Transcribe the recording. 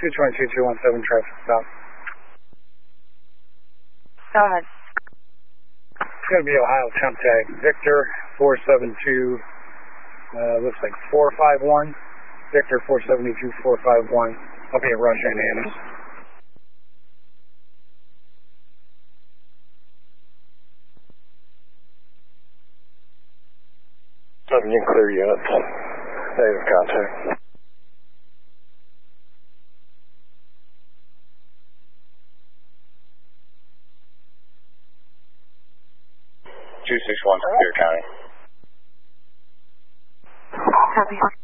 222-217 traffic stop. Go ahead. It's going to be Ohio temp tag. Victor 472, looks like 451. Victor 472, 451. I'll be at Rush, Indiana. You can clear units. Negative contact. 261 Superior County. Copy.